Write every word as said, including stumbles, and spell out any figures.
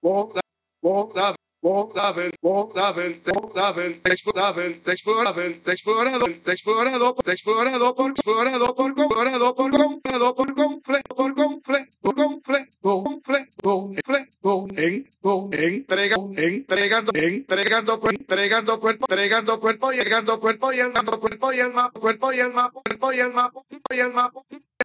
explorado, explorado, explorado por explorado por explorado por comprado por comple, por comple, por comple, comple, comple, en, entrega, entregando, entregando, entregando cuerpo, entregando cuerpo y entregando cuerpo y el mapa, cuerpo y el mapa, cuerpo y el mapa, cuerpo y el mapa, cuerpo y el mapa.